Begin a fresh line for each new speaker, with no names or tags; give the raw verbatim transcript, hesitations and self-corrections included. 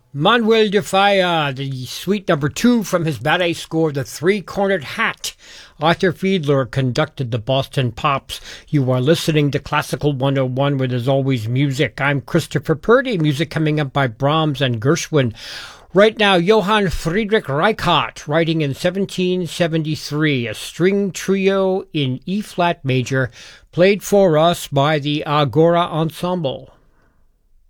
Manuel de Falla, the suite number two from his ballet score, The Three-Cornered Hat. Arthur Fiedler conducted the Boston Pops. You are listening to Classical one oh one, where there's always music. I'm Christopher Purdy. Music coming up by Brahms and Gershwin. Right now, Johann Friedrich Reichardt, writing in seventeen seventy-three, a string trio in E-flat major, played for us by the Agora Ensemble.